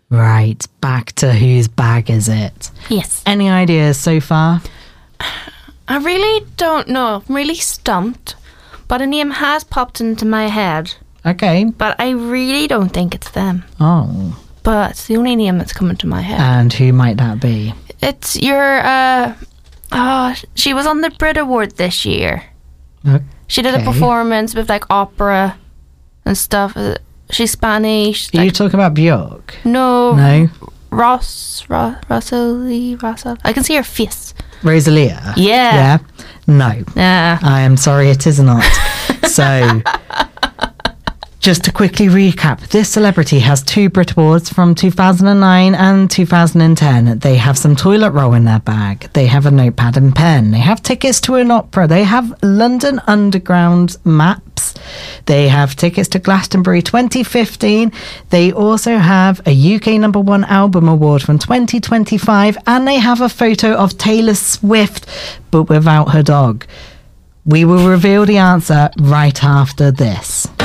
Right, back to whose bag is it? Yes. Any ideas so far? I really don't know. I'm really stumped. But a name has popped into my head. Okay. But I really don't think it's them. Oh. But it's the only name that's coming to my head. And who might that be? It's your, she was on the Brit Award this year. Okay. She did a performance with, like, opera and stuff. She's Spanish. Are you talking about Björk? No. No? Rosalie. I can see her face. Rosalia? Yeah. Yeah? No. Yeah. I am sorry, it is not. So, just to quickly recap, this celebrity has 2 Brit Awards from 2009 and 2010. They have some toilet roll in their bag. They have a notepad and pen. They have tickets to an opera. They have London Underground maps. They have tickets to Glastonbury 2015. They also have a UK #1 album award from 2025. And they have a photo of Taylor Swift, but without her dog. We will reveal the answer right after this.